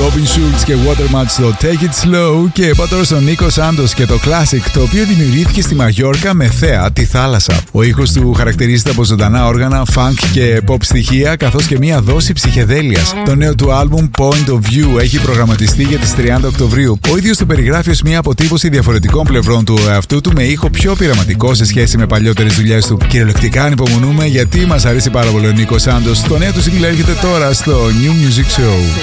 Robin Schulz και Watermatch στο Take It Slow και είπα τώρα στον Νίκο Σάντος και το Classic, το οποίο δημιουργήθηκε στη Μαγιόρκα με θέα τη θάλασσα. Ο ήχος του χαρακτηρίζεται από ζωντανά όργανα, funk και pop στοιχεία, καθώς και μία δόση ψυχεδέλειας. Το νέο του άλμπουμ Point of View έχει προγραμματιστεί για τις 30 Οκτωβρίου. Ο ίδιος το περιγράφει ως μία αποτύπωση διαφορετικών πλευρών του εαυτού του με ήχο πιο πειραματικό σε σχέση με παλιότερες δουλειές του. Κυριολεκτικά ανυπομονούμε γιατί μας αρέσει πάρα πολύ ο Νίκο Σάντος. Το νέο του single έρχεται τώρα στο New Music Show.